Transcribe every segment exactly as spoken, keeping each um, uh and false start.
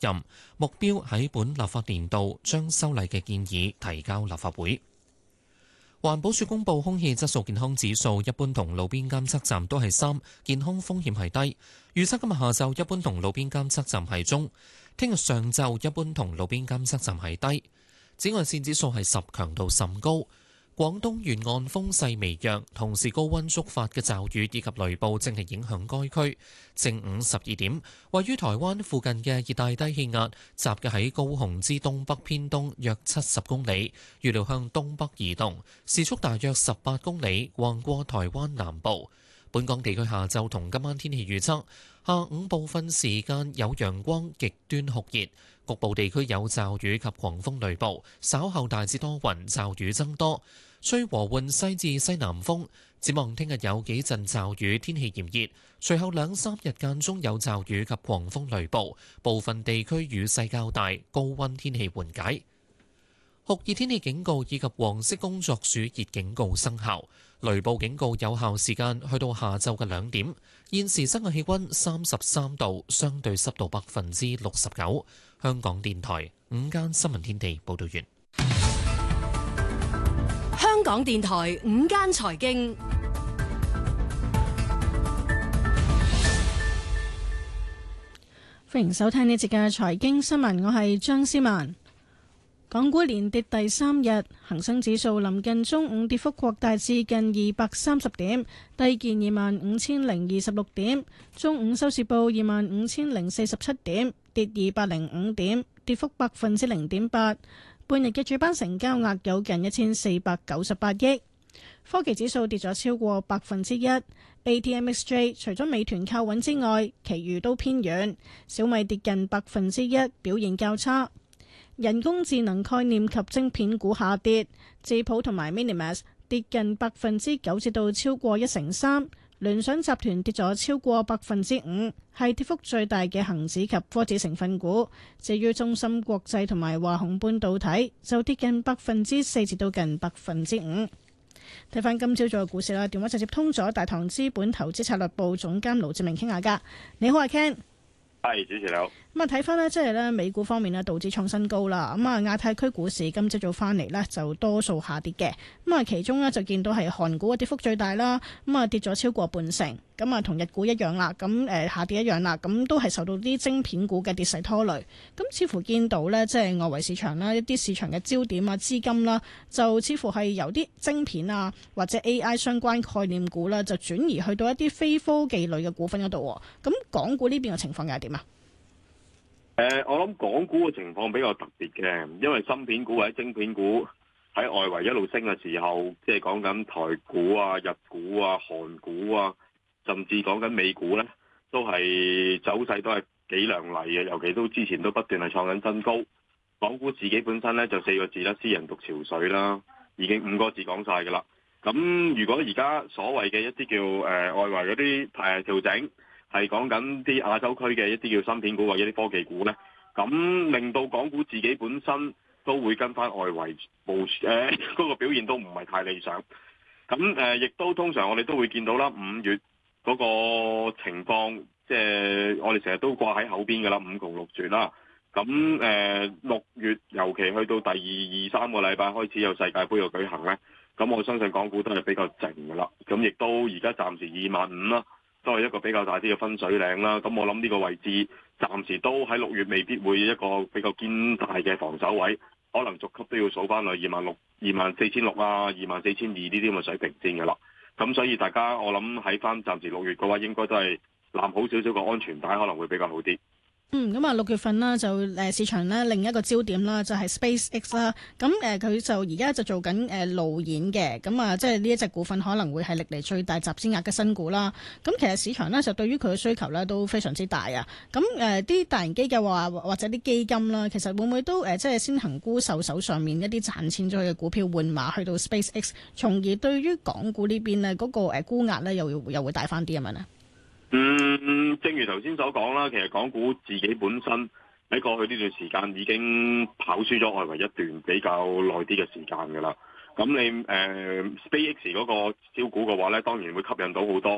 任，目標喺本立法年度將修例嘅建議提交立法會。環保署公布空氣質素健康指數，一般同路邊監測站都係三，健康風險係低。預測今日下晝一般同路邊監測站係中，聽日上晝一般同路邊監測站係低。紫外線指數係十，強度甚高。廣東沿岸風勢微弱，同時高溫觸發嘅驟雨以及雷暴正係影響該區。正午十二點，位於台灣附近嘅熱帶低氣壓集結喺高雄之東北偏東約七十公里，預料向東北移動，時速大約十八公里，橫過台灣南部。本港地區下晝同今晚天氣預測：下午部分時間有陽光，極端酷熱，局部地區有驟雨及狂風雷暴，稍後大致多雲，驟雨增多，吹和緩西至西南風。展望聽日有幾陣驟雨，天氣炎熱，隨後兩三日間中有驟雨及狂風雷暴，部分地區雨勢較大，高溫天氣緩解。酷熱天氣警告以及黃色工作暑熱警告生效，雷暴警告有效時間去到下晝嘅兩點。現時室外氣溫三十三度，相對濕度百分之六十九。香港電台午間新聞天地報道完。 香港電台午間財經， 歡迎收聽呢節嘅財經新聞，我係張思文。港股連跌第三日，恒生指數臨近中午跌幅擴大至近二百三十點，低見二萬五千零二十六點。中午收市報二萬五千零四十七點，跌二百零五點，跌幅百分之零點八。半日嘅主板成交額有近一千四百九十八億。科技指數跌咗超過百分之一。A T M X J 除咗美團靠穩之外，其餘都偏軟。小米跌近百分之一，表現較差。人工智能概念及晶片股下跌，智譜同埋 Minimax 跌近百分之九至到超過一成三，聯想集團跌咗超過百分之五，係跌幅最大嘅恒指及科指成分股。至於中芯國際同埋華虹半導體就跌近百分之四至到近百分之五。睇翻今朝早嘅股市啦，電話直接通咗大唐資本投資策略部總監盧志明傾下㗎。你好，阿 Ken。 係，主持你好。 咁啊，睇翻呢，即係咧美股方面呢，道指創新高啦。咁啊，亞太區股市今朝早翻嚟呢，就多數下跌嘅。咁啊，其中呢，就見到係韓股嘅跌幅最大啦。咁啊，跌咗超過半成。咁啊，同日股一樣啦。咁誒下跌一樣啦。咁都係受到啲晶片股嘅跌勢拖累。咁似乎見到呢，即係外圍市場啦，一啲市場嘅焦點啊、資金啦，就似乎係由啲晶片啊或者 A I 相關概念股啦，就轉移去到一啲非科技類嘅股份嗰度。咁港股呢邊嘅情況又係點啊？ 誒、呃，我諗港股嘅情況比較特別嘅，因為芯片股或者晶片股喺外圍一路升嘅時候，即係講緊台股啊、日股啊、韓股啊，甚至講緊美股咧，都係走勢都係幾亮麗嘅，尤其都之前都不斷係創緊新高。港股自己本身咧就四個字啦，斯人獨憔悴啦，已經五個字講晒㗎啦。咁如果而家所謂嘅一啲叫誒、呃、外圍嗰啲誒調整，係講緊啲亞洲區嘅一啲叫芯片股或者啲科技股呢，咁令到港股自己本身都會跟翻外圍部署，誒、呃、嗰、那個表現都唔係太理想。咁誒，亦、呃、都通常我哋都會見到啦，五月嗰個情況，即係我哋成日都掛喺口邊噶啦，五窮六絕啦。咁誒六月尤其去到第二二三個禮拜開始有世界盃嘅舉行呢，咁我相信港股都係比較靜噶啦。咁亦都而家暫時二萬五啦。都係一個比較大啲嘅分水嶺啦，咁我諗呢個位置暫時都喺六月未必會一個比較堅大嘅防守位，可能逐級都要數翻去二萬六、二萬四千六啊、二萬四千二呢啲咁嘅水平線㗎啦。咁所以大家我諗喺翻暫時六月嘅話，應該都係攬好少少個安全帶，可能會比較好啲。 嗯，咁啊六月份啦，就誒市場咧另一個焦點啦，就係 SpaceX 啦。咁誒佢就而家就做緊誒路演嘅，咁啊即係呢一隻股份可能會係歷嚟最大集資額嘅新股啦。咁其實市場咧就對於佢嘅需求咧都非常之大啊。咁誒啲大型機構話或者啲基金啦，其實會唔會都誒即係先行沽售手上面一啲賺錢咗嘅股票換馬去到 SpaceX，從而對於港股呢邊咧嗰個誒沽壓咧又又會大翻啲咁樣咧？ 嗯，正如頭先所講啦，其實港股自己本身喺過去呢段時間已經跑輸咗外圍一段比較耐啲嘅時間㗎啦。咁你誒、呃、SpaceX 嗰個招股嘅話咧，當然會吸引到好多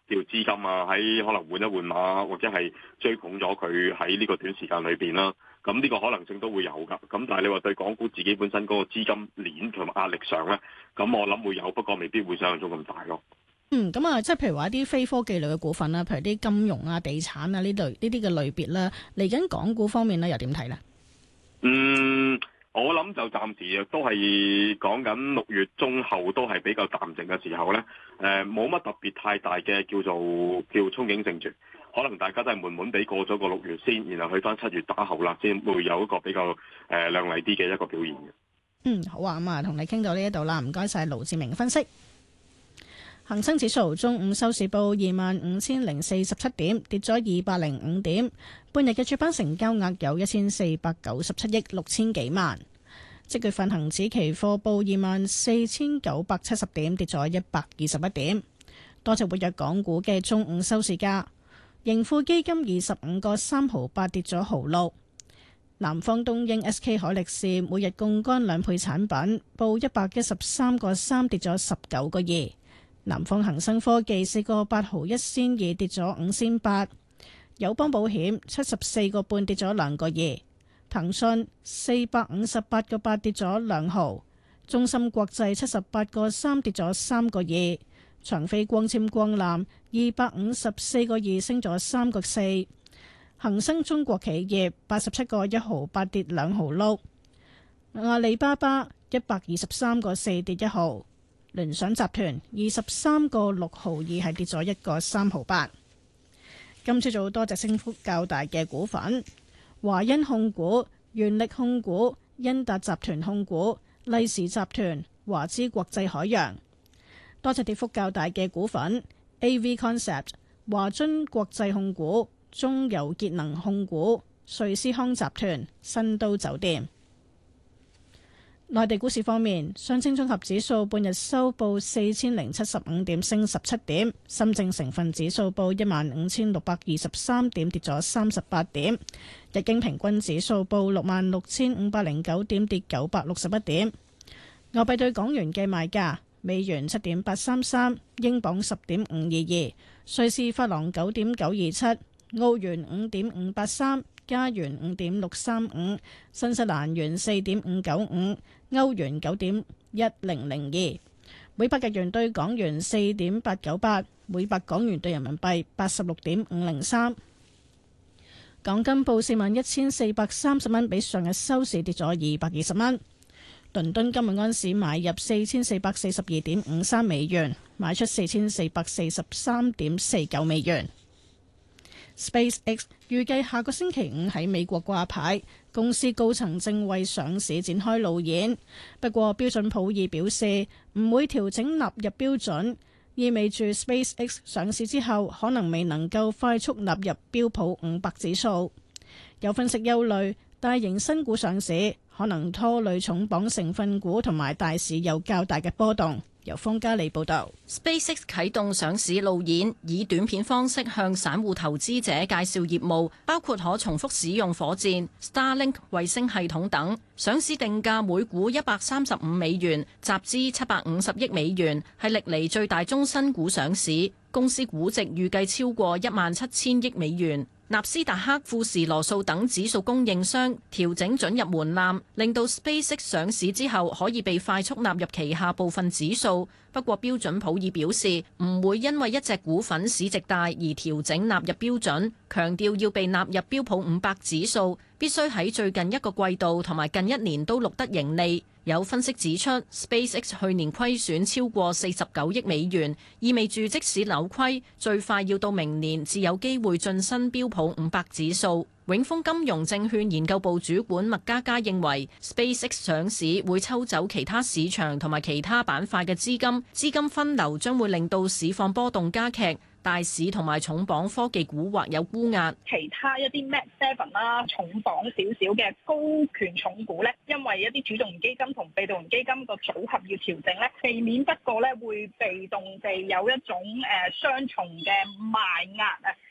叫資金啊，喺可能換一換馬或者係追捧咗佢喺呢個短時間裏邊啦。咁呢個可能性都會有㗎。咁但係你話對港股自己本身嗰個資金鏈同埋壓力上咧，咁我諗會有，不過未必會想像中咁大咯。 嗯，咁啊，即係譬如話一啲非科技類嘅股份啦，譬如啲金融啊、地產啊呢類呢啲嘅類別啦，嚟緊港股方面咧又點睇咧？ 嗯，我諗就暫時都係講緊六月中後都係比較淡靜嘅時候咧，誒冇乜特別太大嘅叫做叫憧憬性住，可能大家都係悶悶地過咗個六月先，然後去翻七月打後啦，先會有一個比較誒亮麗啲嘅一個表現嘅。 嗯，好啊，咁啊，同你傾到呢一度啦，唔該晒盧志明分析。恒生指數中午收市報二萬五千零四十七點，跌咗二百零五點。半日嘅主板成交額有一千四百九十七億六千幾萬。即月份恒指期貨報二萬四千九百七十點，跌咗一百二十一點。多隻活躍港股嘅中午收市價，盈富基金二十五個三毫八，跌咗毫六。南方東英 S K 海力士每日槓桿兩倍產品，報一百一十三個三，跌咗十九個二。南方恒生科技四個八毫一仙二，跌咗五仙八。友邦保險七十四個半，跌咗兩個二。騰訊四百五十八個八，跌咗兩毫。中芯國際七十八個三，跌咗三個二。長飛光纖光纜二百五十四個二，升咗三個四。恒生中國企業八十七個一毫八，跌兩毫六。阿里巴巴一百二十三個四，跌一毫。聯想集團二十三個六毫二，係跌咗一個三毫八。今朝早多隻升幅較大嘅股份：華欣控股、原力控股、恩達集團控股、利時集團、華資國際海洋。多隻跌幅較大嘅股份：A V Concept、華津國際控股、中油節能控股、瑞思康集團、新都酒店。內地股市方面，上證綜合指數半日收報四千零七十五點，升十七點；深證成分指數報一萬五千六百二十三點，跌咗三十八點；日經平均指數報六萬六千五百零九點，跌九百六十一點。外幣對港元嘅賣價：美元七點八三三，英鎊十點五二二，瑞士法郎九點九二七，澳元五點五八三。加元五點六三五，新西蘭元四點五九五，歐元九點一零零二，每百日元對港元四點八九八，每百港元對人民幣八十六點五零三。港金報四萬一千四百三十蚊，比上日收市跌咗二百二十蚊。倫敦今日安市買入四千四百四十二點五三美元，賣出四千四百四十三點四九美元。SpaceX 預計下個星期五喺美國掛牌，公司高層正為上市展開路演。不過標準普爾表示唔會調整納入標準，意味住 SpaceX 上市之後可能未能夠快速納入標普五百指數。有分析憂慮，大型新股上市可能拖累重磅成分股，同埋大市有較大嘅波動。由方嘉利報道 ，SpaceX 啟動上市路演，以短片方式向散戶投資者介紹業務，包括可重複使用火箭、Starlink 衛星系統等。上市定價每股一百三十五美元，集資七百五十億美元，係歷嚟最大宗新股上市。公司估值預計超過一萬七千億美元。納斯達克、富時羅素等指數供應商調整准入門檻，令到 SpaceX 上市之後可以被快速納入旗下部分指數。不過標準普爾表示唔會因為一隻股份市值大而調整納入標準，強調要被納入標普五百指數，必須喺最近一個季度同埋近一年都錄得盈利。有分析指出 ，SpaceX 去年虧損超過四十九億美元，意味住即使扭虧，最快要到明年至有機會晉身標普五百指數。永豐金融證券研究部主管麥嘉嘉認為 ，SpaceX 上市會抽走其他市場同埋其他板塊嘅資金，資金分流將會令到市況波動加劇。大市同埋重磅科技股或有沽壓， 其他一啲 Mag Seven 啦，重磅少少嘅高權重股咧，因為一啲主動型基金同被動型基金個組合要調整咧，避免不過咧會被動地有一種誒雙重嘅賣壓啊。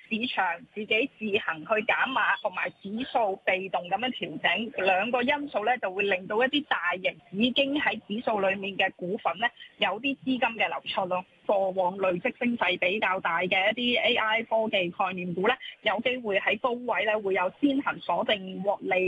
市場自己自行去減碼，同埋指數被動咁樣調整，兩個因素咧就會令到一啲大型已經喺指數裡面嘅股份咧有啲資金嘅流出咯。過往累積升勢比較大嘅一啲 A I 科技概念股咧，有機會喺高位咧會有先行鎖定獲利